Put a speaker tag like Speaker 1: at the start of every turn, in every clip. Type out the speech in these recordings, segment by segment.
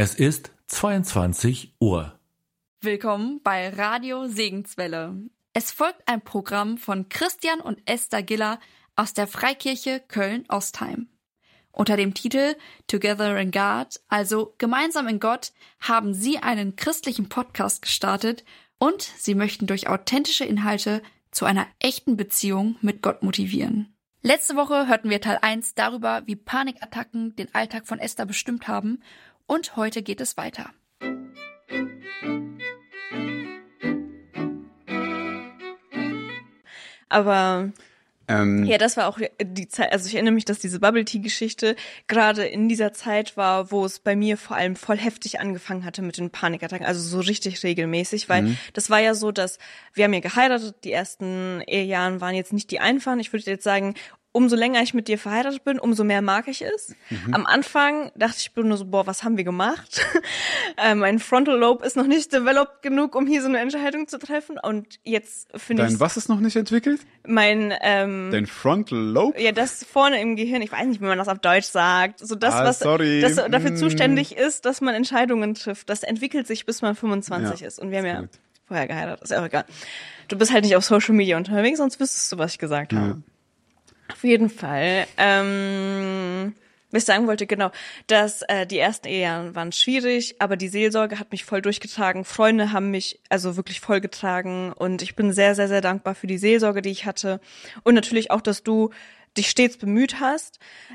Speaker 1: Es ist 22 Uhr.
Speaker 2: Willkommen bei Radio Segenswelle. Es folgt ein Programm von Christian und Esther Giller aus der Freikirche Köln-Ostheim. Unter dem Titel Together in God, also Gemeinsam in Gott, haben sie einen christlichen Podcast gestartet und sie möchten durch authentische Inhalte zu einer echten Beziehung mit Gott motivieren. Letzte Woche hörten wir Teil 1 darüber, wie Panikattacken den Alltag von Esther bestimmt haben, und heute geht es weiter.
Speaker 3: Aber ja, das war auch die Zeit, also ich erinnere mich, dass diese Bubble-Tea-Geschichte gerade in dieser Zeit war, wo es bei mir vor allem voll heftig angefangen hatte mit den Panikattacken, also so richtig regelmäßig, weil das war ja so, dass wir haben ja geheiratet, die ersten Ehejahren waren jetzt nicht die einfachen, ich würde jetzt sagen, umso länger ich mit dir verheiratet bin, umso mehr mag ich es. Am Anfang dachte ich nur so, boah, was haben wir gemacht? Mein Frontal Lobe ist noch nicht developed genug, um hier so eine Entscheidung zu treffen. Und jetzt finde ich...
Speaker 4: Dein was ist noch nicht entwickelt? Dein Frontal Lobe?
Speaker 3: Ja, das vorne im Gehirn, ich weiß nicht, wie man das auf Deutsch sagt. So das, was das dafür zuständig ist, dass man Entscheidungen trifft. Das entwickelt sich, bis man 25 ist. Und wir haben ja vorher geheiratet, ist ja auch egal. Du bist halt nicht auf Social Media unterwegs, sonst wüsstest du, was ich gesagt habe. Auf jeden Fall. Was ich sagen wollte, genau, dass die ersten Ehen waren schwierig, aber die Seelsorge hat mich voll durchgetragen. Freunde haben mich also wirklich voll getragen und ich bin sehr, sehr, sehr dankbar für die Seelsorge, die ich hatte. Und natürlich auch, dass du dich stets bemüht hast.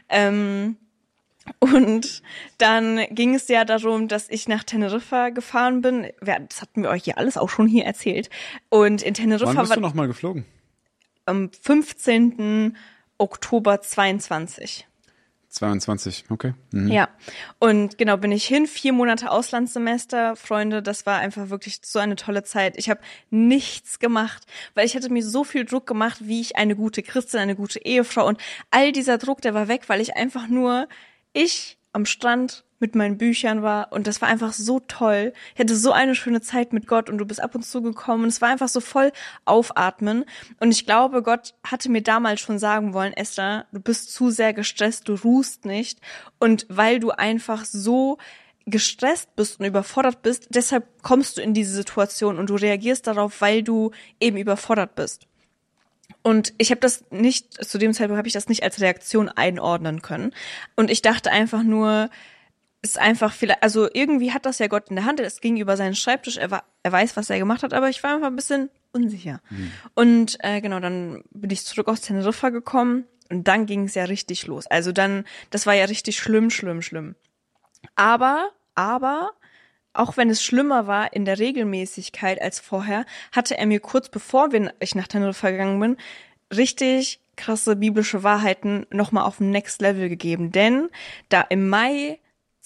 Speaker 3: Und dann ging es ja darum, dass ich nach Teneriffa gefahren bin. Das hatten wir euch ja alles auch schon hier erzählt. Und in Teneriffa
Speaker 4: Wann bist du nochmal geflogen?
Speaker 3: Am 15. Oktober 22.
Speaker 4: 22, okay.
Speaker 3: Ja, und genau, bin ich hin, 4 Monate Auslandssemester, Freunde, das war einfach wirklich so eine tolle Zeit. Ich habe nichts gemacht, weil ich hatte mir so viel Druck gemacht, wie ich eine gute Christin, eine gute Ehefrau, und all dieser Druck, der war weg, weil ich einfach nur, am Strand mit meinen Büchern war, und das war einfach so toll. Ich hatte so eine schöne Zeit mit Gott und du bist ab und zu gekommen und es war einfach so voll aufatmen, und ich glaube, Gott hatte mir damals schon sagen wollen, Esther, du bist zu sehr gestresst, du ruhst nicht, und weil du einfach so gestresst bist und überfordert bist, deshalb kommst du in diese Situation und du reagierst darauf, weil du eben überfordert bist. Und ich habe das nicht, zu dem Zeitpunkt habe ich das nicht als Reaktion einordnen können, und ich dachte einfach nur, ist einfach vielleicht, also irgendwie hat das ja Gott in der Hand, es ging über seinen Schreibtisch, er weiß, was er gemacht hat, aber ich war einfach ein bisschen unsicher. Und genau, dann bin ich zurück aus Teneriffa gekommen und dann ging es ja richtig los. Also dann, das war ja richtig schlimm. Aber, auch wenn es schlimmer war in der Regelmäßigkeit als vorher, hatte er mir kurz bevor ich nach Teneriffa gegangen bin, richtig krasse biblische Wahrheiten nochmal auf dem Next Level gegeben. Denn da im Mai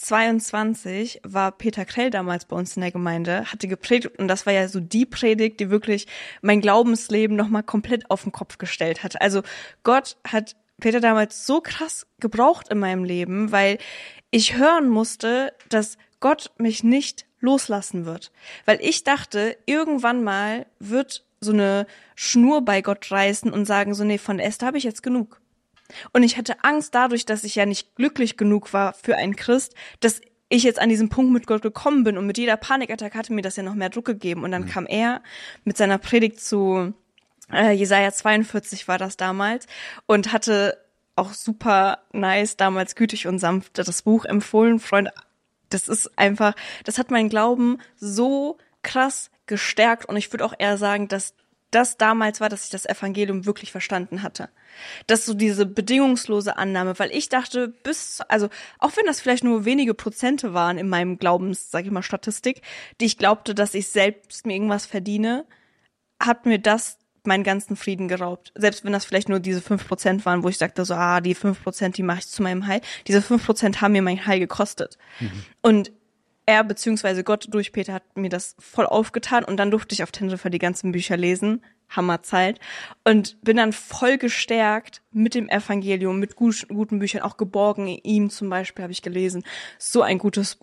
Speaker 3: 22 war Peter Krell damals bei uns in der Gemeinde, hatte gepredigt, und das war ja so die Predigt, die wirklich mein Glaubensleben nochmal komplett auf den Kopf gestellt hat. Also Gott hat Peter damals so krass gebraucht in meinem Leben, weil ich hören musste, dass Gott mich nicht loslassen wird. Weil ich dachte, irgendwann mal wird so eine Schnur bei Gott reißen und sagen so, nee, von der Esther habe ich jetzt genug. Und ich hatte Angst dadurch, dass ich ja nicht glücklich genug war für einen Christ, dass ich jetzt an diesem Punkt mit Gott gekommen bin, und mit jeder Panikattacke hatte mir das ja noch mehr Druck gegeben. Und dann kam er mit seiner Predigt zu Jesaja 42 war das damals, und hatte auch super nice, damals Gütig und sanft, das Buch empfohlen. Freunde, das ist einfach, das hat meinen Glauben so krass gestärkt, und ich würde auch eher sagen, dass das damals war, dass ich das Evangelium wirklich verstanden hatte. Das so diese bedingungslose Annahme, weil ich dachte, also auch wenn das vielleicht nur wenige Prozente waren in meinem Glaubens, sag ich mal, Statistik, die ich glaubte, dass ich selbst mir irgendwas verdiene, hat mir das meinen ganzen Frieden geraubt. Selbst wenn das vielleicht nur diese 5% waren, wo ich sagte so, die 5%, die mache ich zu meinem Heil. Diese 5% haben mir mein Heil gekostet. Und er bzw. Gott durch Peter hat mir das voll aufgetan, und dann durfte ich auf Teneriffa die ganzen Bücher lesen. Hammerzeit. Und bin dann voll gestärkt mit dem Evangelium, mit guten Büchern, auch Geborgen in ihm zum Beispiel habe ich gelesen. So ein gutes Buch.